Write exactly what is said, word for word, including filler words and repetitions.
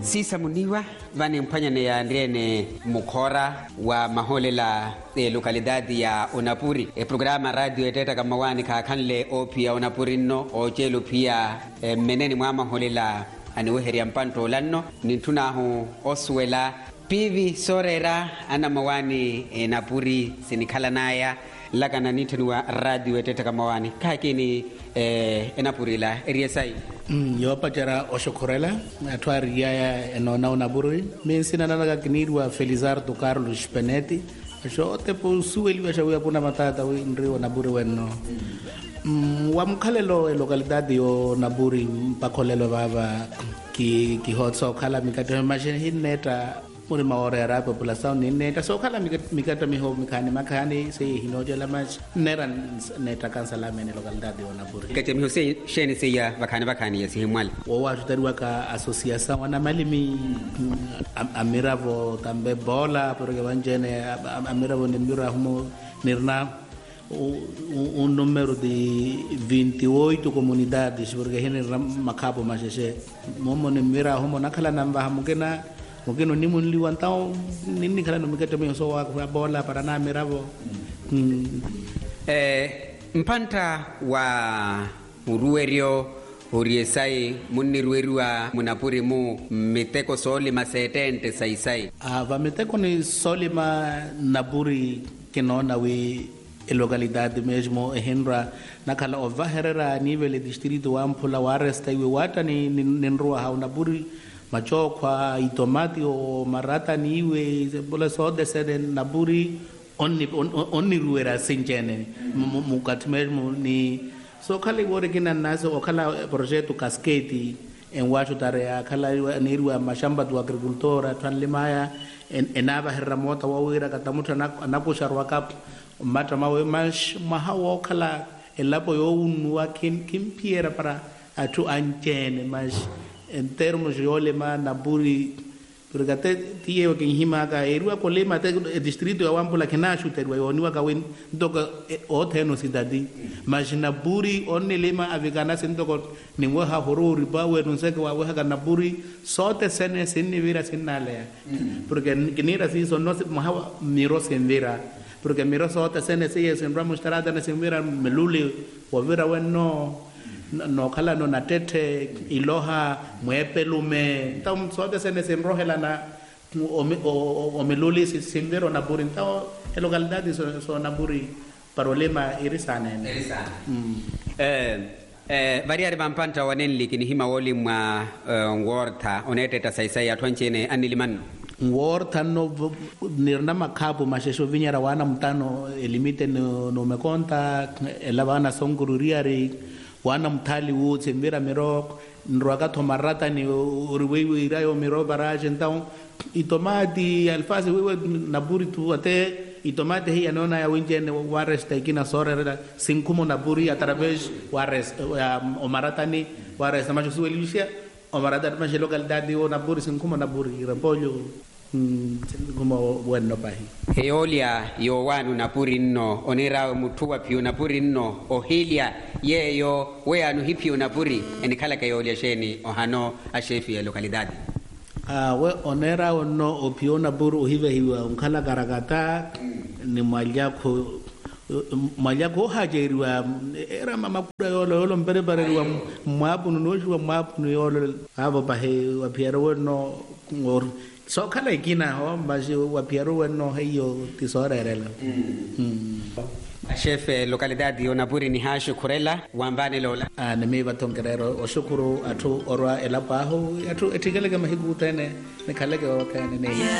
Sisa muniwa vani mpanyane ya Andrene Mukora wa maholela e, lokalidadi ya Onapuri. E, programa radio eteta kama wani kakanle opi ya Onapuri no o jelu pia e, meneni mwa maholela aniweheri ya mpanto lanno nintunahu oswela pivi sorera ana mawani e, Napuri sinikala naya lakana nitunuwa radio eteta kama wani kakini e, Enapuri la eriesai. Mm, yo pachara oshokorela atwari ya enona Onapuri mensina nanaga kinirwa Felizardo Carlos Penetti sho te posueli wa shawe kuna matata we nri Onapuri wenno mm, wa mkhalelo e localidade yo Onapuri pakholelo baba ki ki hotso khala mikate machine hineta muri maore ra population ni neta so khala mikate miho mikhani makhani se hinojela mach nera neta kansala mene localidade yo Onapuri kete miho se shene se ya bakhani bakhani ya sihimwali wo wa tutariwa ka association wana malimi am, amiravo tambe bola porque vanjene amiravo ni mira humo nirna un número de veintiocho comunidades porque hene makabo masheshe momo ni mira humo nakala namba hamukena mukeno ni munli wantao nini kala no mikete me so wa bola para na miravo mm. eh mpanta wa uruerio Uriesai munirwerua Munapuri mu miteko soli masetente saisai. Ah, va miteko ni soli ma Napuri kinona we e localidade mesmo e henra nakala ova herera nível distrito ampula waresta we wata ni nrua ha Napuri machokwa itomati o marata niwe bola so de sede Napuri onni onni ruera sinjene mukati mesmo ni so kala wore kina naso o kala projeto Cascade en wacho tarea kala nirwa mashamba tu agricultura tanlimaya en enaba herramota wawira katamuta nakusharwa kap mata mawe mash mahawo kala elapo yo unwa kim kimpiera para atu antene mas en termos yole ma Napuri porque tie que hima ka erua kolema te distrito ya Wampula kenashu terwa yoniwa ka wen ndoka oteno sidadi mas Napuri onelema avigana sindoko ningwa ha horori ba we nonseke wa wa Napuri sote sene sinni vira sinale porque kinira si so no mahawa miro senvira porque miro sote sene se sen ramos tarada na senvira meluli wa vira wenno no kala no natete iloha mwepelume tam sote sene sen rohela na o meluli sinvero Napuri tao e localidade so, so Napuri parolema irisane irisane mm. eh eh variare bampanta wanenli kini hima woli mwa uh, ngorta oneteta saisai atwanchene aniliman ngorta no nirna makhapo mashesho vinyara wana mtano elimite no, no mekonta elabana songururiari wana mthali wo tsembera mirok nrwaka thomarata ni uriwewe irayo miro barage então itomati alfasi wewe Napuri tu ate itomate hii anaona ya winjene waresta ikina sorera sinkumo Napuri a través wares omaratani wares macho suwe lucia omarata macho localidade o Napuri sinkumo Napuri repollo mm, como bueno pahi heolia yo wanu Napuri no onera mutuwa pio Napuri no ohilia yeyo we anu hipi Napuri enikala kayolia sheni ohano ashefi ya localidade. Ah, we onera ono opio Napuri uhive hiwa unkala garagata ni malyako malyako hajeriwa era mama kura yolo yolo mbere bare wa mapu no shwa mapu no yolo abo bahe wa piero no ngor so kala ikina ho bashi wa piero no heyo tisorerela mm Shefe localidade yo Napuri ni hasho kurela wambane lola ah neme batongerero oshukuru atu orwa elapaho atu etigele kama higutene ne kaleke otene ne